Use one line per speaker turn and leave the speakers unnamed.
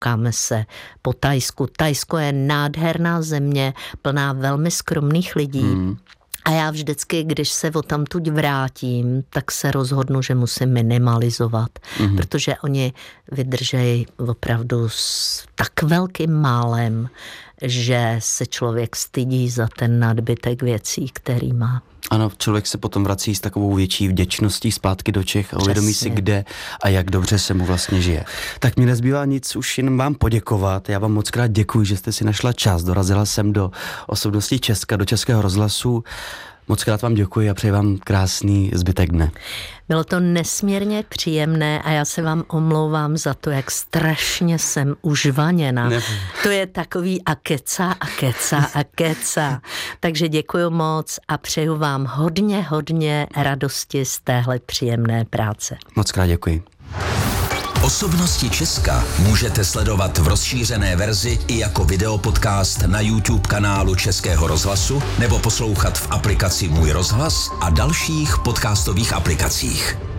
koukáme se po Thajsku. Thajsko je nádherná země, plná velmi skromných lidí. A já vždycky, když se odtamtud vrátím, tak se rozhodnu, že musím minimalizovat, protože oni vydržejí opravdu s tak velkým málem, že se člověk stydí za ten nadbytek věcí, který má.
Ano, člověk se potom vrací s takovou větší vděčností zpátky do Čech a uvědomí si, kde a jak dobře se mu vlastně žije. Tak mi nezbývá nic, už jen vám poděkovat. Já vám moc krát děkuji, že jste si našla čas. Dorazila jsem do Osobností Česka, do Českého rozhlasu. Moc krát vám děkuji a přeji vám krásný zbytek dne.
Bylo to nesmírně příjemné a já se vám omlouvám za to, jak strašně jsem užvaněna. To je takový a keca. Takže děkuji moc a přeju vám hodně radosti z téhle příjemné práce.
Moc krát děkuji.
Osobnosti Česka můžete sledovat v rozšířené verzi i jako videopodcast na YouTube kanálu Českého rozhlasu nebo poslouchat v aplikaci Můj rozhlas a dalších podcastových aplikacích.